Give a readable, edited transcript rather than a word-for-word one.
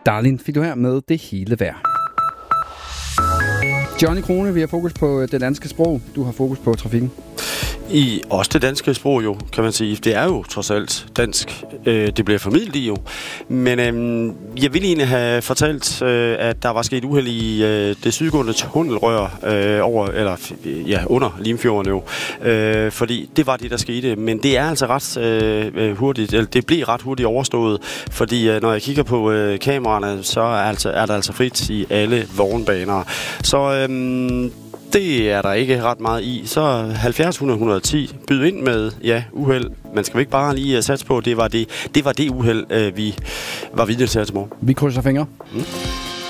Darlin fik du her med Det hele værd. Johnny Krone, vi har fokus på det danske sprog. Du har fokus på trafikken. I også det danske sprog jo, kan man sige. Det er jo trods alt dansk. Det bliver formidlet i jo. Men jeg ville egentlig have fortalt, at der var sket uheld i det sydgående tunnelrør under Limfjorden jo. Fordi det var det, der skete. Men det er altså ret hurtigt, eller det blev ret hurtigt overstået. Fordi når jeg kigger på kameraerne, så er der altså frit i alle vognbaner. Så det er der ikke ret meget i. Så 70 100 110 byd ind med uheld. Man skal ikke bare lige satse på, det var det uheld, vi var vidne til her til morgen. Vi krydser fingre.